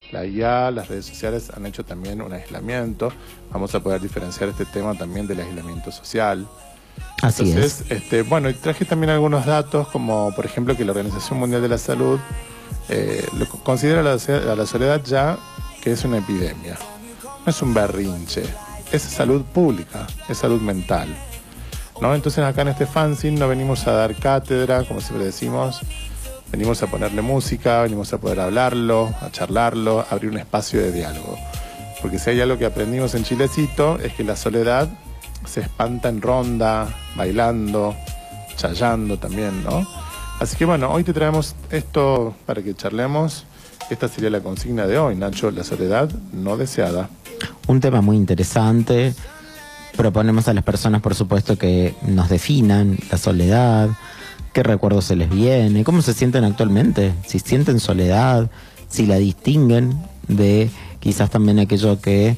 la IA, las redes sociales han hecho también un aislamiento. Vamos a poder diferenciar este tema también del aislamiento social. Así Entonces, es. bueno, y traje también algunos datos, como por ejemplo que la Organización Mundial de la Salud considera a la soledad ya que es una epidemia. No es un berrinche, es salud pública, es salud mental, ¿no? Entonces acá en este fanzine no venimos a dar cátedra, como siempre decimos, venimos a ponerle música, venimos a poder hablarlo, a charlarlo, a abrir un espacio de diálogo. Porque si hay algo que aprendimos en Chilecito es que la soledad se espanta en ronda, bailando, chayando también, ¿no? Así que bueno, hoy te traemos esto para que charlemos. Esta sería la consigna de hoy, Nacho, la soledad no deseada. Un tema muy interesante. Proponemos a las personas, por supuesto, que nos definan la soledad, qué recuerdos se les viene, cómo se sienten actualmente, si sienten soledad, si la distinguen de quizás también aquello que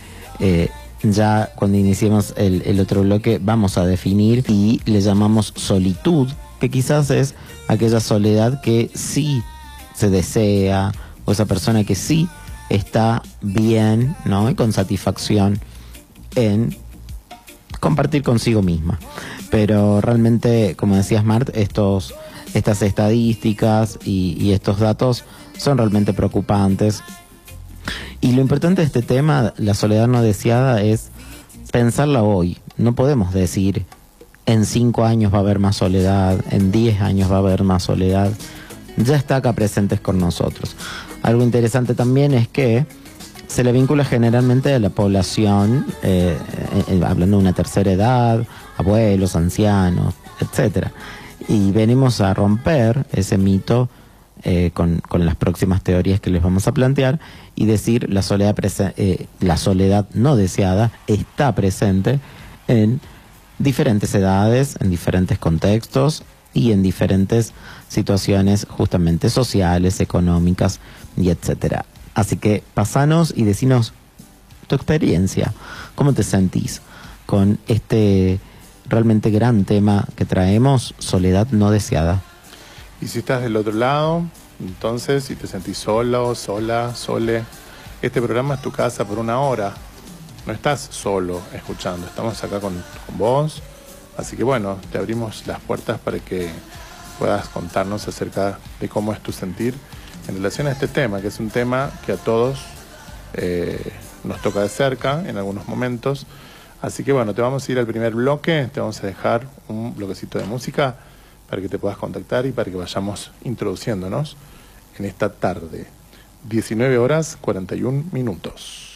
ya cuando iniciemos el otro bloque vamos a definir y le llamamos solitud, que quizás es aquella soledad que sí se desea, o esa persona que sí está bien, ¿no? Y con satisfacción en compartir consigo misma. Pero realmente, como decías, Mart, estas estadísticas y estos datos son realmente preocupantes. Y lo importante de este tema, la soledad no deseada, es pensarla hoy. No podemos decir en 5 años va a haber más soledad, en 10 años va a haber más soledad. Ya está acá presentes con nosotros. Algo interesante también es que se le vincula generalmente a la población, hablando de una tercera edad, abuelos, ancianos, etcétera. Y venimos a romper ese mito con las próximas teorías que les vamos a plantear y decir la soledad no deseada está presente en diferentes edades, en diferentes contextos y en diferentes situaciones justamente sociales, económicas y etcétera. Así que pasanos y decinos tu experiencia, cómo te sentís con este realmente gran tema que traemos, soledad no deseada. Y si estás del otro lado, entonces si te sentís solo, sola, sole, este programa es tu casa por 1 hora. No estás solo escuchando, estamos acá con vos. Así que bueno, te abrimos las puertas para que puedas contarnos acerca de cómo es tu sentir en relación a este tema, que es un tema que a todos nos toca de cerca en algunos momentos. Así que bueno, te vamos a ir al primer bloque, te vamos a dejar un bloquecito de música para que te puedas contactar y para que vayamos introduciéndonos en esta tarde. 19 horas 41 minutos.